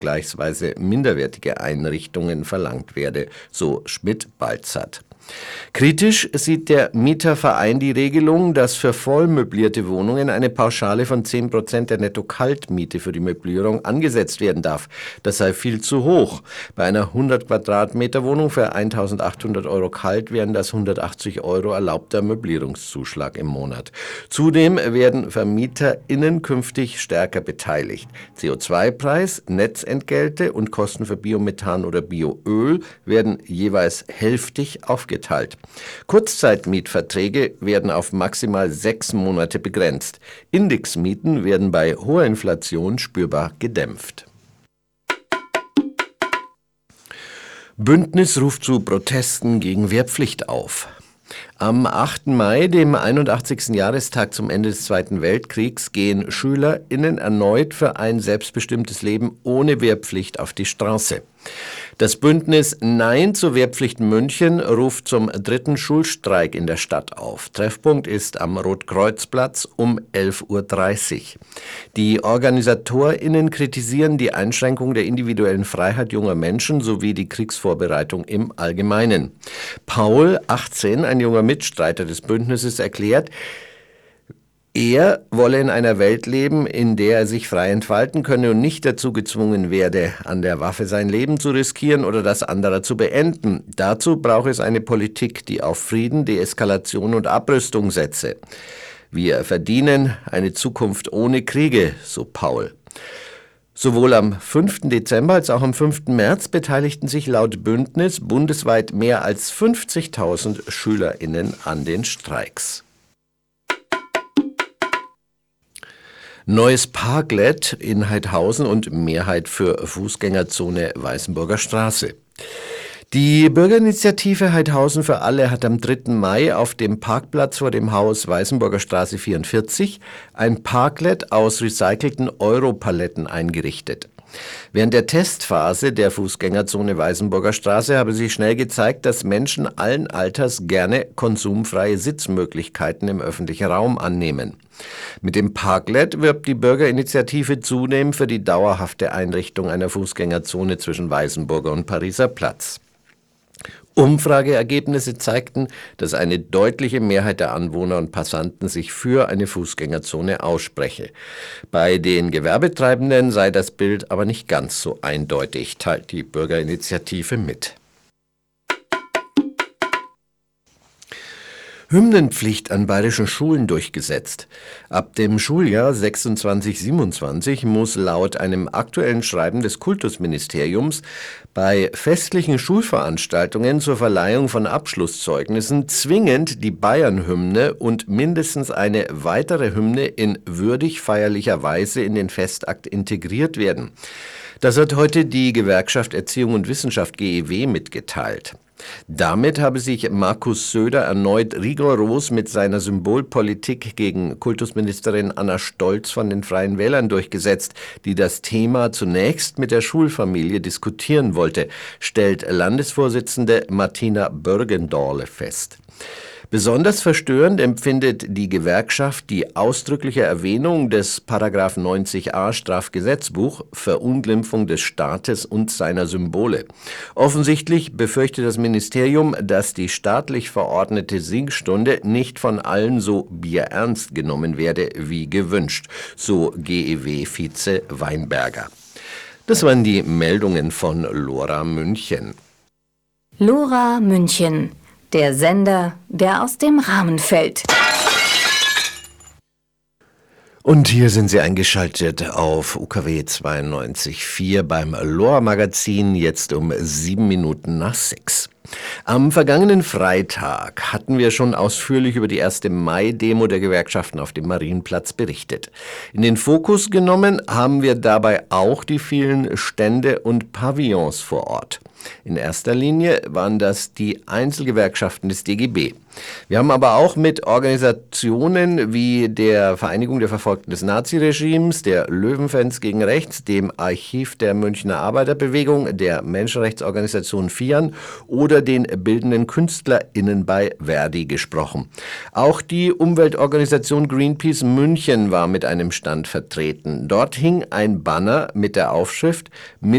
vergleichsweise minderwertige Einrichtungen verlangt werde, so Schmidt-Balzert. Kritisch sieht der Mieterverein die Regelung, dass für voll möblierte Wohnungen eine Pauschale von 10% der Netto-Kaltmiete für die Möblierung angesetzt werden darf. Das sei viel zu hoch. Bei einer 100 Quadratmeter Wohnung für 1.800 Euro kalt wären das 180 Euro erlaubter Möblierungszuschlag im Monat. Zudem werden VermieterInnen künftig stärker beteiligt. CO2-Preis, Netzentgelte und Kosten für Biomethan oder Bioöl werden jeweils hälftig aufgeteilt. Kurzzeitmietverträge werden auf maximal 6 Monate begrenzt. Indexmieten werden bei hoher Inflation spürbar gedämpft. Bündnis ruft zu Protesten gegen Wehrpflicht auf. Am 8. Mai, dem 81. Jahrestag zum Ende des Zweiten Weltkriegs, gehen SchülerInnen erneut für ein selbstbestimmtes Leben ohne Wehrpflicht auf die Straße. Das Bündnis Nein zur Wehrpflicht München ruft zum 3. Schulstreik in der Stadt auf. Treffpunkt ist am Rotkreuzplatz um 11.30 Uhr. Die OrganisatorInnen kritisieren die Einschränkung der individuellen Freiheit junger Menschen sowie die Kriegsvorbereitung im Allgemeinen. Paul, 18, ein junger Mitstreiter des Bündnisses, erklärt, er wolle in einer Welt leben, in der er sich frei entfalten könne und nicht dazu gezwungen werde, an der Waffe sein Leben zu riskieren oder das anderer zu beenden. Dazu brauche es eine Politik, die auf Frieden, Deeskalation und Abrüstung setze. Wir verdienen eine Zukunft ohne Kriege, so Paul. Sowohl am 5. Dezember als auch am 5. März beteiligten sich laut Bündnis bundesweit mehr als 50.000 SchülerInnen an den Streiks. Neues Parklet in Haidhausen und Mehrheit für Fußgängerzone Weißenburger Straße. Die Bürgerinitiative Haidhausen für alle hat am 3. Mai auf dem Parkplatz vor dem Haus Weißenburger Straße 44 ein Parklet aus recycelten Europaletten eingerichtet. Während der Testphase der Fußgängerzone Weißenburger Straße habe sich schnell gezeigt, dass Menschen allen Alters gerne konsumfreie Sitzmöglichkeiten im öffentlichen Raum annehmen. Mit dem Parklet wirbt die Bürgerinitiative zudem für die dauerhafte Einrichtung einer Fußgängerzone zwischen Weißenburger und Pariser Platz. Umfrageergebnisse zeigten, dass eine deutliche Mehrheit der Anwohner und Passanten sich für eine Fußgängerzone ausspreche. Bei den Gewerbetreibenden sei das Bild aber nicht ganz so eindeutig, teilt die Bürgerinitiative mit. Hymnenpflicht an bayerischen Schulen durchgesetzt. Ab dem Schuljahr 26/27 muss laut einem aktuellen Schreiben des Kultusministeriums bei festlichen Schulveranstaltungen zur Verleihung von Abschlusszeugnissen zwingend die Bayernhymne und mindestens eine weitere Hymne in würdig feierlicher Weise in den Festakt integriert werden. Das hat heute die Gewerkschaft Erziehung und Wissenschaft GEW mitgeteilt. Damit habe sich Markus Söder erneut rigoros mit seiner Symbolpolitik gegen Kultusministerin Anna Stolz von den Freien Wählern durchgesetzt, die das Thema zunächst mit der Schulfamilie diskutieren wollte, stellt Landesvorsitzende Martina Börgendorle fest. Besonders verstörend empfindet die Gewerkschaft die ausdrückliche Erwähnung des § 90a Strafgesetzbuch Verunglimpfung des Staates und seiner Symbole. Offensichtlich befürchtet das Ministerium, dass die staatlich verordnete Singstunde nicht von allen so bierernst genommen werde wie gewünscht, so GEW-Vize Weinberger. Das waren die Meldungen von Lora München. Lora München. Der Sender, der aus dem Rahmen fällt. Und hier sind Sie eingeschaltet auf UKW 92.4 beim Lora-Magazin, jetzt um 6:07. Am vergangenen Freitag hatten wir schon ausführlich über die 1. Mai-Demo der Gewerkschaften auf dem Marienplatz berichtet. In den Fokus genommen haben wir dabei auch die vielen Stände und Pavillons vor Ort. In erster Linie waren das die Einzelgewerkschaften des DGB. Wir haben aber auch mit Organisationen wie der Vereinigung der Verfolgten des Naziregimes, der Löwenfans gegen Rechts, dem Archiv der Münchner Arbeiterbewegung, der Menschenrechtsorganisation FIAN oder den bildenden KünstlerInnen bei Verdi gesprochen. Auch die Umweltorganisation Greenpeace München war mit einem Stand vertreten. Dort hing ein Banner mit der Aufschrift